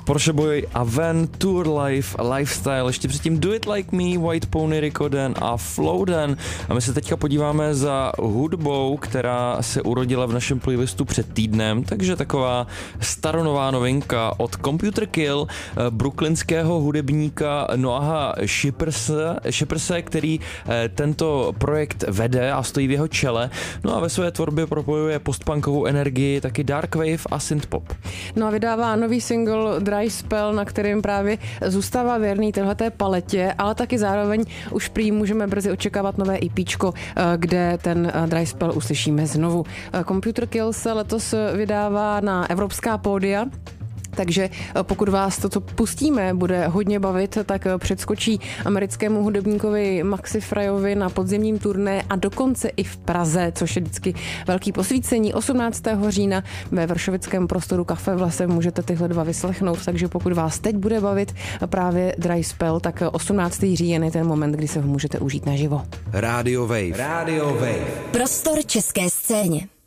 Porsche Boy, Aven, Tour Life, Lifestyle, ještě předtím Do It Like Me, White Pony, Rikoden a Flowden. A my se teďka podíváme za hudbou, která se urodila v našem playlistu před týdnem, takže taková staronová novinka od Computer Kill, brooklynského hudebníka Noaha Shipperse, který tento projekt vede a stojí v jeho čele. No a ve své tvorbě propojuje postpunkovou energii, taky dark wave a synthpop. No a vydává nový single Dry Spell, na kterým právě zůstává věrný téhleté paletě, ale taky zároveň už prý můžeme brzy očekávat nové EPčko, kde ten Dry Spell uslyšíme znovu. Computer Kill se letos vydává na evropská pódia, takže pokud vás to, co pustíme, bude hodně bavit, tak předskočí americkému hudebníkovi Maxi Fryovi na podzimním turné a dokonce i v Praze, což je vždycky velký posvícení. 18. října ve vršovickém prostoru Kafe v lese můžete tyhle dva vyslechnout, takže pokud vás teď bude bavit právě Dry Spell, tak 18. říjen je ten moment, kdy se ho můžete užít naživo. Radio Wave. Radio Wave. Prostor české scéně.